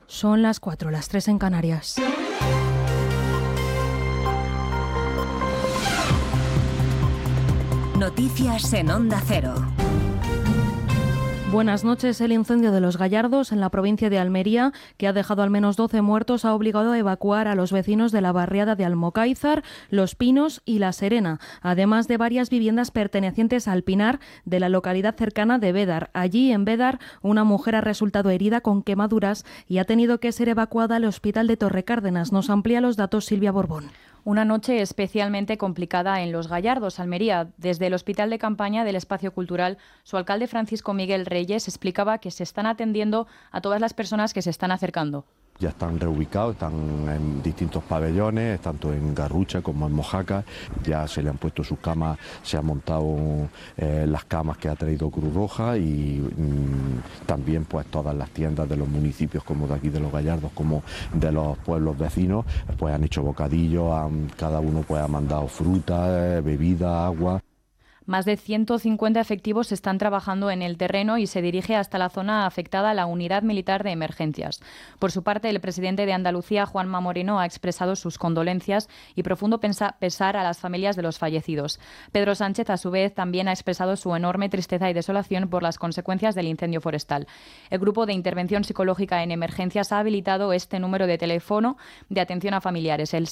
Son las 4, las 3 en Canarias. Noticias en Onda Cero. Buenas noches. El incendio de Los Gallardos, en la provincia de Almería, que ha dejado al menos 12 muertos, ha obligado a evacuar a los vecinos de la barriada de Almocáizar, Los Pinos y La Serena, además de varias viviendas pertenecientes al Pinar de la localidad cercana de Bédar. Allí, en Bédar, una mujer ha resultado herida con quemaduras y ha tenido que ser evacuada al hospital de Torrecárdenas. Nos amplía los datos Silvia Borbón. Una noche especialmente complicada en Los Gallardos, Almería. Desde el Hospital de Campaña del Espacio Cultural, su alcalde Francisco Miguel Reyes explicaba que se están atendiendo a todas las personas que se están acercando. Ya están reubicados, están en distintos pabellones, tanto en Garrucha como en Mojácar. Ya se le han puesto sus camas, se han montado las camas que ha traído Cruz Roja y también pues todas las tiendas de los municipios como de aquí de Los Gallardos como de los pueblos vecinos pues han hecho bocadillos, cada uno pues ha mandado fruta, bebida, agua. Más de 150 efectivos están trabajando en el terreno y se dirige hasta la zona afectada la Unidad Militar de Emergencias. Por su parte, el presidente de Andalucía, Juanma Moreno, ha expresado sus condolencias y profundo pesar a las familias de los fallecidos. Pedro Sánchez, a su vez, también ha expresado su enorme tristeza y desolación por las consecuencias del incendio forestal. El Grupo de Intervención Psicológica en Emergencias ha habilitado este número de teléfono de atención a familiares, el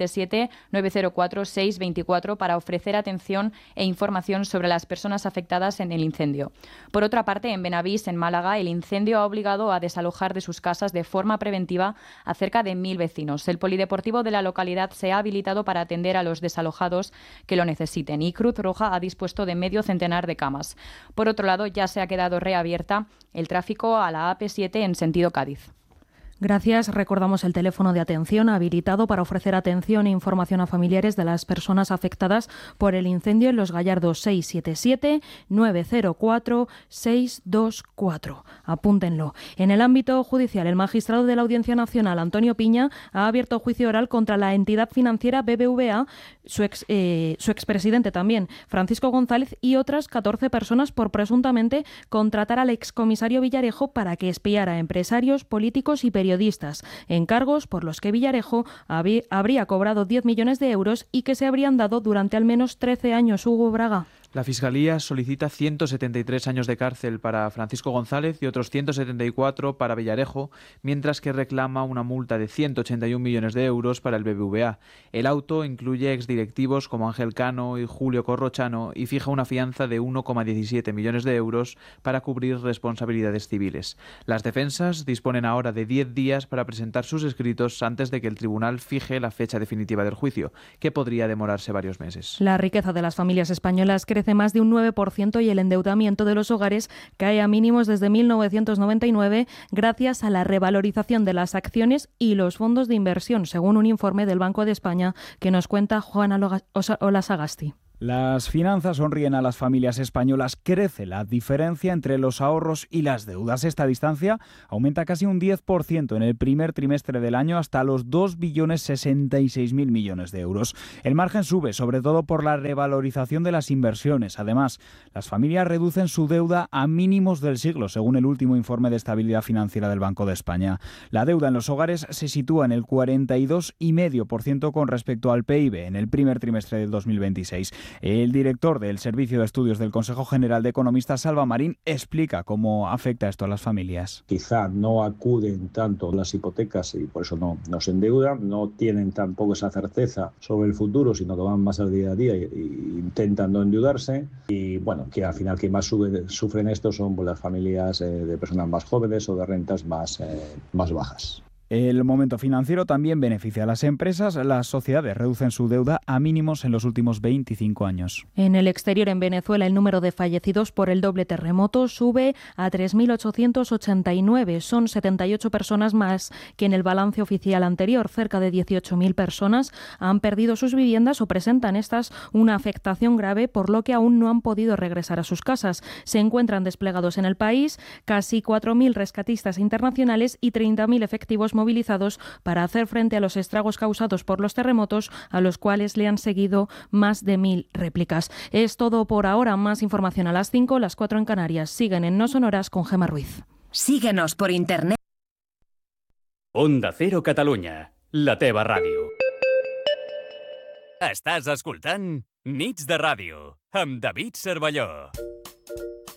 677-904-624, para ofrecer atención e información sobre las personas afectadas en el incendio. Por otra parte, en Benavís, en Málaga, el incendio ha obligado a desalojar de sus casas de forma preventiva a cerca de 1.000 vecinos. El polideportivo de la localidad se ha habilitado para atender a los desalojados que lo necesiten y Cruz Roja ha dispuesto de medio centenar de camas. Por otro lado, ya se ha quedado reabierta el tráfico a la AP7 en sentido Cádiz. Gracias. Recordamos el teléfono de atención habilitado para ofrecer atención e información a familiares de las personas afectadas por el incendio en Los Gallardos, 677-904-624. Apúntenlo. En el ámbito judicial, el magistrado de la Audiencia Nacional, Antonio Piña, ha abierto juicio oral contra la entidad financiera BBVA, su expresidente también, Francisco González, y otras 14 personas por presuntamente contratar al excomisario Villarejo para que espiara a empresarios, políticos y periodistas, encargos por los que Villarejo habría cobrado 10 millones de euros y que se habrían dado durante al menos 13 años. Hugo Braga. La Fiscalía solicita 173 años de cárcel para Francisco González y otros 174 para Villarejo, mientras que reclama una multa de 181 millones de euros para el BBVA. El auto incluye exdirectivos como Ángel Cano y Julio Corrochano y fija una fianza de 1,17 millones de euros para cubrir responsabilidades civiles. Las defensas disponen ahora de 10 días para presentar sus escritos antes de que el tribunal fije la fecha definitiva del juicio, que podría demorarse varios meses. La riqueza de las familias españolas crece más de un 9% y el endeudamiento de los hogares cae a mínimos desde 1999 gracias a la revalorización de las acciones y los fondos de inversión, según un informe del Banco de España que nos cuenta Juana Olasagasti. Las finanzas sonríen a las familias españolas. Crece la diferencia entre los ahorros y las deudas. Esta distancia aumenta casi un 10% en el primer trimestre del año hasta los 2.066.000 millones de euros. El margen sube, sobre todo por la revalorización de las inversiones. Además, las familias reducen su deuda a mínimos del siglo, según el último informe de estabilidad financiera del Banco de España. La deuda en los hogares se sitúa en el 42,5% con respecto al PIB en el primer trimestre del 2026. El director del Servicio de Estudios del Consejo General de Economistas, Salva Marín, explica cómo afecta esto a las familias. Quizá no acuden tanto a las hipotecas y por eso no se endeudan, no tienen tampoco esa certeza sobre el futuro, sino que van más al día a día e intentan no endeudarse. Y bueno, que al final quien más sufren esto son las familias de personas más jóvenes o de rentas más bajas. El momento financiero también beneficia a las empresas. Las sociedades reducen su deuda a mínimos en los últimos 25 años. En el exterior, en Venezuela, el número de fallecidos por el doble terremoto sube a 3.889. Son 78 personas más que en el balance oficial anterior. Cerca de 18.000 personas han perdido sus viviendas o presentan estas una afectación grave, por lo que aún no han podido regresar a sus casas. Se encuentran desplegados en el país casi 4.000 rescatistas internacionales y 30.000 efectivos movilizados para hacer frente a los estragos causados por los terremotos, a los cuales le han seguido más de 1.000 réplicas. Es todo por ahora. Más información a las 5, las 4 en Canarias. Siguen en No Sonoras con Gemma Ruiz. Síguenos por internet. Onda Cero Catalunya, la teva ràdio. Estàs escoltant Nits de Ràdio, amb David Cervelló.